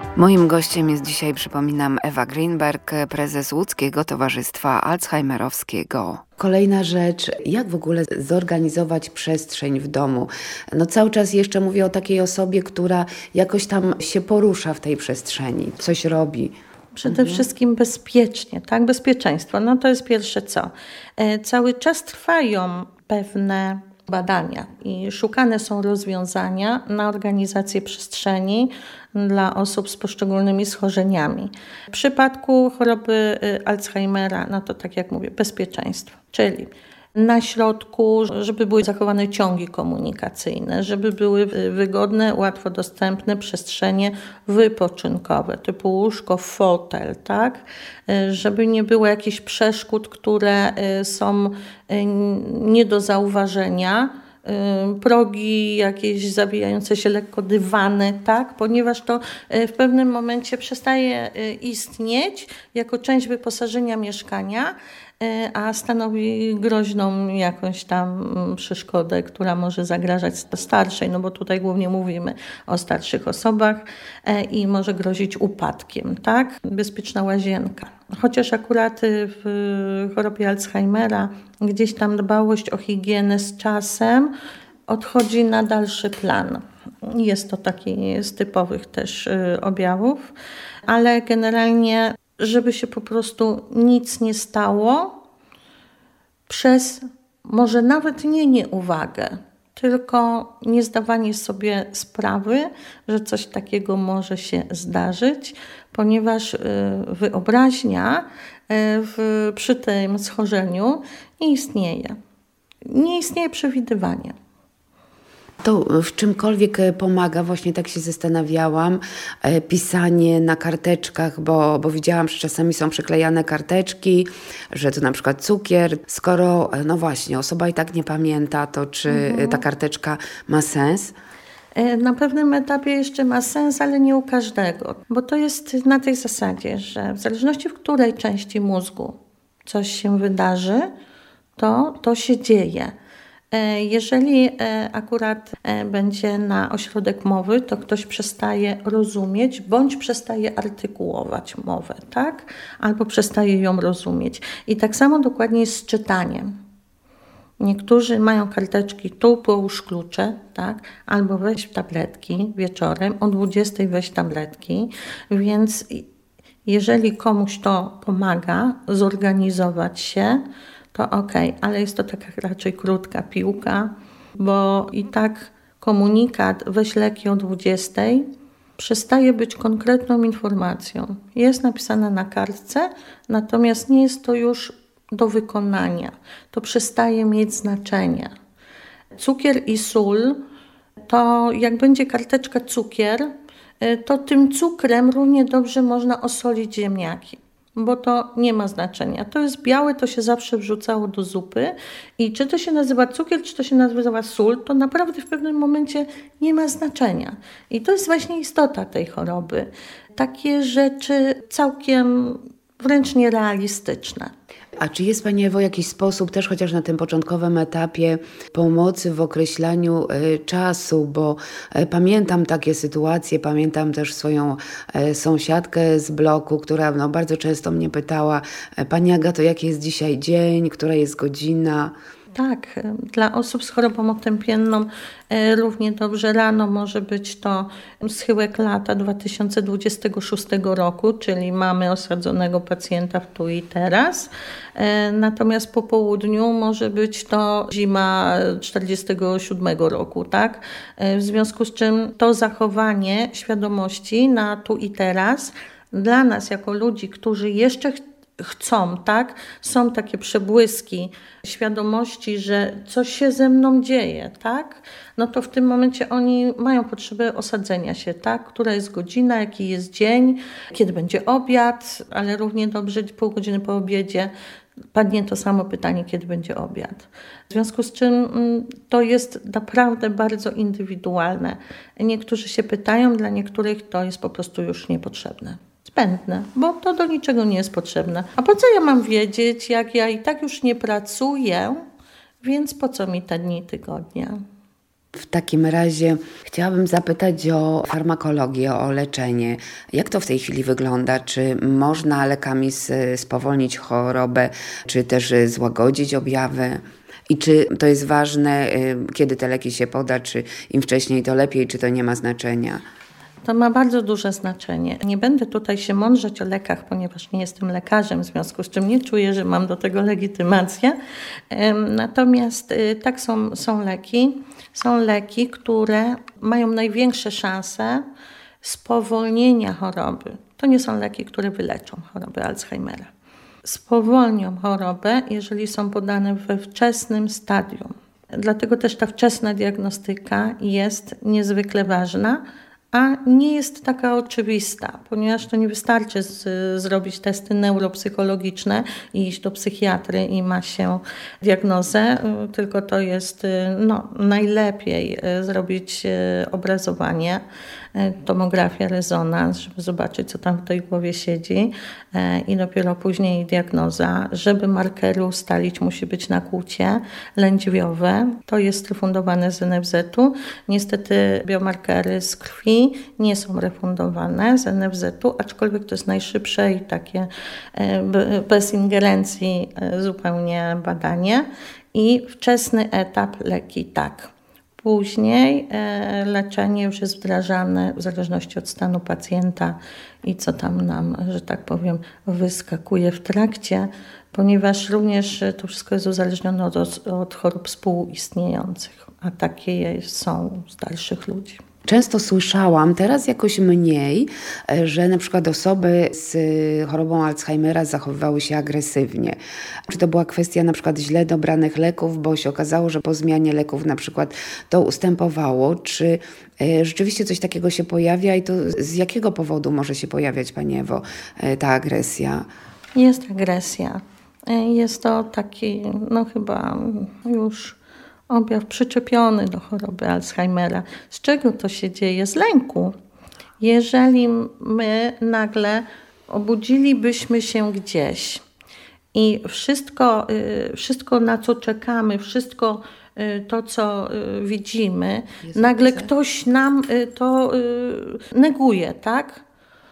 Moim gościem jest dzisiaj, przypominam, Ewa Greenberg, prezes Łódzkiego Towarzystwa Alzheimerowskiego. Kolejna rzecz, jak w ogóle zorganizować przestrzeń w domu? No cały czas jeszcze mówię o takiej osobie, która jakoś tam się porusza w tej przestrzeni, coś robi. Przede wszystkim bezpiecznie, tak? Bezpieczeństwo, no to jest pierwsze co. Cały czas trwają pewne badania i szukane są rozwiązania na organizację przestrzeni dla osób z poszczególnymi schorzeniami. W przypadku choroby Alzheimera, no to tak jak mówię, bezpieczeństwo, czyli na środku, żeby były zachowane ciągi komunikacyjne, żeby były wygodne, łatwo dostępne przestrzenie wypoczynkowe, typu łóżko, fotel, tak? Żeby nie było jakichś przeszkód, które są nie do zauważenia, progi, jakieś zawijające się lekko dywany, tak? Ponieważ to w pewnym momencie przestaje istnieć jako część wyposażenia mieszkania, a stanowi groźną jakąś tam przeszkodę, która może zagrażać starszej, no bo tutaj głównie mówimy o starszych osobach i może grozić upadkiem, tak? Bezpieczna łazienka. Chociaż akurat w chorobie Alzheimera gdzieś tam dbałość o higienę z czasem odchodzi na dalszy plan. Jest to taki z typowych też objawów, ale generalnie żeby się po prostu nic nie stało przez może nawet nie nieuwagę, tylko nie zdawanie sobie sprawy, że coś takiego może się zdarzyć, ponieważ wyobraźnia przy tym schorzeniu nie istnieje. Nie istnieje przewidywanie. To w czymkolwiek pomaga, właśnie tak się zastanawiałam, pisanie na karteczkach, bo widziałam, że czasami są przyklejane karteczki, że to na przykład cukier. Skoro, no właśnie, osoba i tak nie pamięta, to czy ta karteczka ma sens? Na pewnym etapie jeszcze ma sens, ale nie u każdego, bo to jest na tej zasadzie, że w zależności w której części mózgu coś się wydarzy, to się dzieje. Jeżeli akurat będzie na ośrodek mowy, to ktoś przestaje rozumieć bądź przestaje artykułować mowę, tak? Albo przestaje ją rozumieć. I tak samo dokładnie jest z czytaniem. Niektórzy mają karteczki tu, połóż klucze, tak? Albo weź tabletki wieczorem, o 20 weź tabletki, więc jeżeli komuś to pomaga zorganizować się, to okej, ale jest to taka raczej krótka piłka, bo i tak komunikat weź leki o 20 przestaje być konkretną informacją. Jest napisane na kartce, natomiast nie jest to już do wykonania. To przestaje mieć znaczenie. Cukier i sól, to jak będzie karteczka cukier, to tym cukrem równie dobrze można osolić ziemniaki, bo to nie ma znaczenia. To jest białe, to się zawsze wrzucało do zupy i czy to się nazywa cukier, czy to się nazywa sól, to naprawdę w pewnym momencie nie ma znaczenia. I to jest właśnie istota tej choroby. Takie rzeczy całkiem wręcz nierealistyczne. A czy jest Pani Ewo jakiś sposób też chociaż na tym początkowym etapie pomocy w określaniu czasu, bo pamiętam takie sytuacje, pamiętam też swoją sąsiadkę z bloku, która bardzo często mnie pytała: Pani Agato, jaki jest dzisiaj dzień, która jest godzina? Tak, dla osób z chorobą otępienną równie dobrze rano może być to schyłek lata 2026 roku, czyli mamy osadzonego pacjenta w tu i teraz. Natomiast po południu może być to zima 47 roku, tak? W związku z czym to zachowanie świadomości na tu i teraz dla nas jako ludzi, którzy jeszcze chcą, tak? Są takie przebłyski świadomości, że coś się ze mną dzieje, tak? No to w tym momencie oni mają potrzebę osadzenia się, tak? Która jest godzina, jaki jest dzień, kiedy będzie obiad, ale równie dobrze pół godziny po obiedzie padnie to samo pytanie, kiedy będzie obiad. W związku z czym to jest naprawdę bardzo indywidualne. Niektórzy się pytają, dla niektórych to jest po prostu już niepotrzebne. Zbędne, bo to do niczego nie jest potrzebne. A po co ja mam wiedzieć, jak ja i tak już nie pracuję, więc po co mi te dni tygodnia? W takim razie chciałabym zapytać o farmakologię, o leczenie. Jak to w tej chwili wygląda? Czy można lekami spowolnić chorobę, czy też złagodzić objawy? I czy to jest ważne, kiedy te leki się poda, czy im wcześniej to lepiej, czy to nie ma znaczenia? To ma bardzo duże znaczenie. Nie będę tutaj się mądrzeć o lekach, ponieważ nie jestem lekarzem, w związku z czym nie czuję, że mam do tego legitymację. Natomiast tak są leki. Są leki, które mają największe szanse spowolnienia choroby. To nie są leki, które wyleczą chorobę Alzheimera. Spowolnią chorobę, jeżeli są podane we wczesnym stadium. Dlatego też ta wczesna diagnostyka jest niezwykle ważna, a nie jest taka oczywista, ponieważ to nie wystarczy zrobić testy neuropsychologiczne i iść do psychiatry i ma się diagnozę, tylko to jest najlepiej zrobić obrazowanie, tomografię, rezonans, żeby zobaczyć, co tam w tej głowie siedzi i dopiero później diagnoza. Żeby markery ustalić, musi być nakłucie lędźwiowe. To jest refundowane z NFZ-u. Niestety biomarkery z krwi nie są refundowane z NFZ-u, aczkolwiek to jest najszybsze i takie bez ingerencji zupełnie badanie. I wczesny etap leki tak. Później leczenie już jest wdrażane w zależności od stanu pacjenta i co tam nam, że tak powiem, wyskakuje w trakcie, ponieważ również to wszystko jest uzależnione od chorób współistniejących, a takie są u starszych ludzi. Często słyszałam, teraz jakoś mniej, że na przykład osoby z chorobą Alzheimera zachowywały się agresywnie. Czy to była kwestia na przykład źle dobranych leków, bo się okazało, że po zmianie leków na przykład to ustępowało, czy rzeczywiście coś takiego się pojawia i to z jakiego powodu może się pojawiać, Pani Ewo, ta agresja? Jest agresja. Jest to taki, chyba już objaw przyczepiony do choroby Alzheimera. Z czego to się dzieje? Z lęku. Jeżeli my nagle obudzilibyśmy się gdzieś i wszystko na co czekamy, wszystko to, co widzimy, nagle ktoś nam to neguje, tak?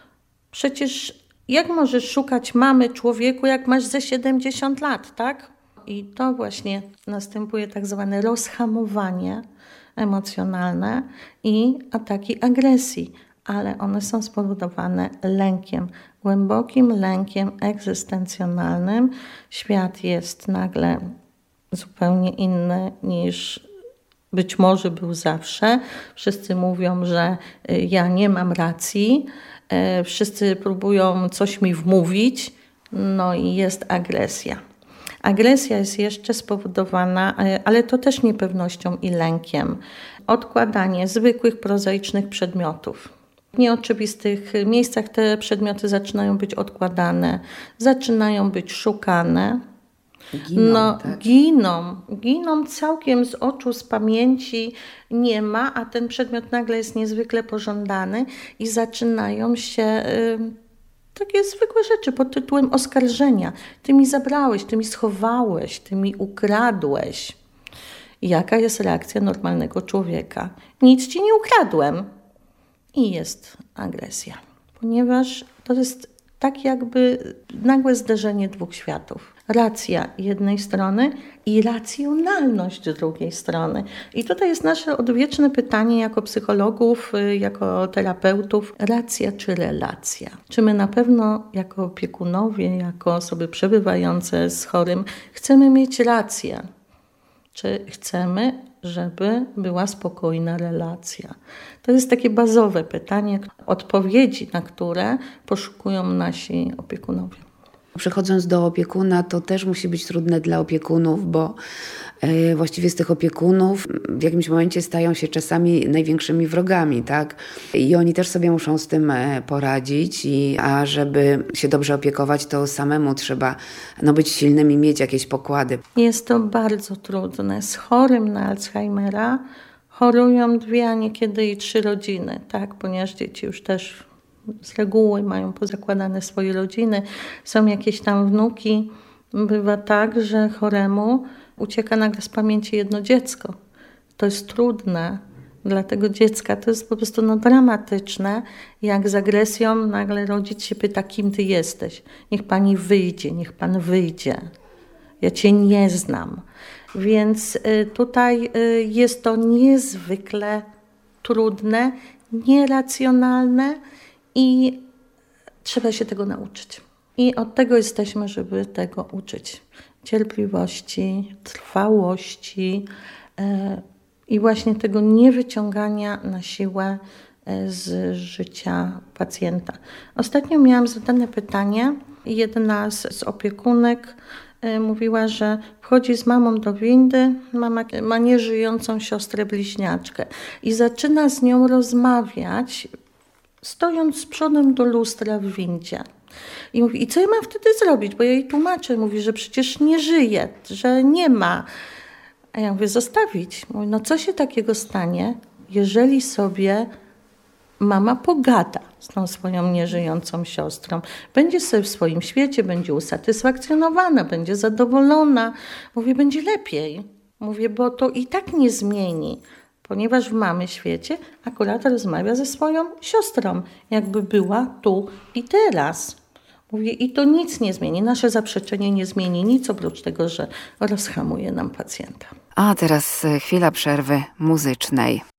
Przecież jak możesz szukać mamy człowieku, jak masz ze 70 lat, tak? I to właśnie następuje tak zwane rozhamowanie emocjonalne i ataki agresji, ale one są spowodowane lękiem, głębokim lękiem egzystencjonalnym. Świat jest nagle zupełnie inny niż być może był zawsze. Wszyscy mówią, że ja nie mam racji, wszyscy próbują coś mi wmówić, i jest agresja. Agresja jest jeszcze spowodowana, ale to też niepewnością i lękiem. Odkładanie zwykłych, prozaicznych przedmiotów. W nieoczywistych miejscach te przedmioty zaczynają być odkładane, zaczynają być szukane. Giną całkiem z oczu, z pamięci nie ma, a ten przedmiot nagle jest niezwykle pożądany i zaczynają się takie zwykłe rzeczy pod tytułem oskarżenia. Ty mi zabrałeś, ty mi schowałeś, ty mi ukradłeś. Jaka jest reakcja normalnego człowieka? Nic ci nie ukradłem. I jest agresja. Ponieważ to jest tak jakby nagłe zderzenie dwóch światów. Racja jednej strony i racjonalność drugiej strony. I tutaj jest nasze odwieczne pytanie jako psychologów, jako terapeutów. Racja czy relacja? Czy my na pewno jako opiekunowie, jako osoby przebywające z chorym chcemy mieć rację? Czy chcemy, żeby była spokojna relacja? To jest takie bazowe pytanie, odpowiedzi na które poszukują nasi opiekunowie. Przychodząc do opiekuna, to też musi być trudne dla opiekunów, bo właściwie z tych opiekunów w jakimś momencie stają się czasami największymi wrogami, tak? I oni też sobie muszą z tym poradzić, a żeby się dobrze opiekować, to samemu trzeba być silnym i mieć jakieś pokłady. Jest to bardzo trudne. Z chorym na Alzheimera chorują 2, a niekiedy i 3 rodziny, tak? Ponieważ dzieci już też z reguły mają pozakładane swoje rodziny, są jakieś tam wnuki. Bywa tak, że choremu ucieka nagle z pamięci jedno dziecko. To jest trudne dla tego dziecka, to jest po prostu dramatyczne, jak z agresją nagle rodzic się pyta, kim ty jesteś. Niech pani wyjdzie, niech pan wyjdzie. Ja cię nie znam. Więc tutaj jest to niezwykle trudne, nieracjonalne i trzeba się tego nauczyć. I od tego jesteśmy, żeby tego uczyć. Cierpliwości, trwałości i właśnie tego niewyciągania na siłę z życia pacjenta. Ostatnio miałam zadane pytanie. Jedna z opiekunek mówiła, że wchodzi z mamą do windy, mama ma nieżyjącą siostrę bliźniaczkę i zaczyna z nią rozmawiać, stojąc z przodem do lustra w windzie. I mówi, i co ja mam wtedy zrobić? Bo ja jej tłumaczę, mówi, że przecież nie żyje, że nie ma. A ja mówię, zostawić. Mówi, no co się takiego stanie, jeżeli sobie mama pogada z tą swoją nieżyjącą siostrą. Będzie sobie w swoim świecie, będzie usatysfakcjonowana, będzie zadowolona. Mówię, będzie lepiej. Mówię, bo to i tak nie zmieni, ponieważ w mamy świecie akurat rozmawia ze swoją siostrą, jakby była tu i teraz. Mówię, i to nic nie zmieni. Nasze zaprzeczenie nie zmieni nic, oprócz tego, że rozhamuje nam pacjenta. A teraz chwila przerwy muzycznej.